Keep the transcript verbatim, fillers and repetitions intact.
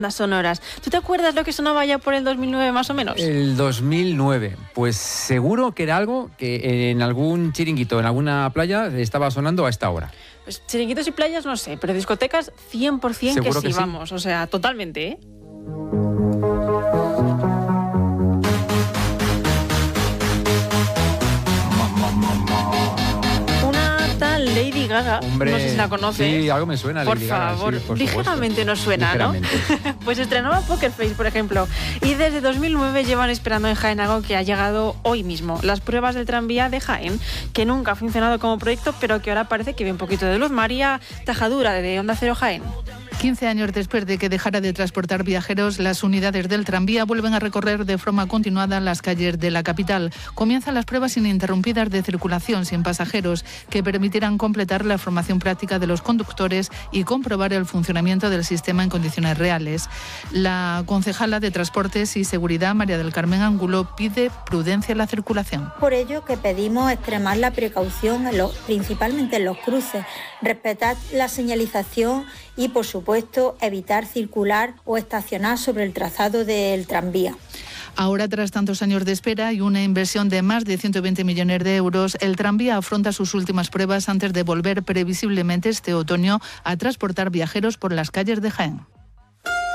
sonoras. ¿Tú te acuerdas lo que sonaba ya por el dos mil nueve más o menos? El dos mil nueve, pues seguro que era algo que en algún chiringuito, en alguna playa, estaba sonando a esta hora. Pues chiringuitos y playas no sé, pero discotecas cien por ciento que sí, que sí, vamos, o sea, totalmente, ¿eh? Lady Gaga, Hombre, no sé si la conoces. Sí, algo me suena. Por Lady favor, Gaga, sí, por ligeramente nos suena, ligeramente. ¿no? Pues estrenaba Poker Face, por ejemplo, y desde dos mil nueve llevan esperando en Jaén algo que ha llegado hoy mismo, las pruebas del tranvía de Jaén, que nunca ha funcionado como proyecto, pero que ahora parece que ve un poquito de luz. María Tajadura, de Onda Cero Jaén. quince años después de que dejara de transportar viajeros, las unidades del tranvía vuelven a recorrer de forma continuada las calles de la capital. Comienzan las pruebas ininterrumpidas de circulación sin pasajeros, que permitirán completar la formación práctica de los conductores y comprobar el funcionamiento del sistema en condiciones reales. La concejala de Transportes y Seguridad, María del Carmen Ángulo, pide prudencia en la circulación. Por ello que pedimos extremar la precaución, en los, principalmente en los cruces, respetar la señalización y, por supuesto, evitar circular o estacionar sobre el trazado del tranvía. Ahora, tras tantos años de espera y una inversión de más de ciento veinte millones de euros, el tranvía afronta sus últimas pruebas antes de volver previsiblemente este otoño a transportar viajeros por las calles de Jaén.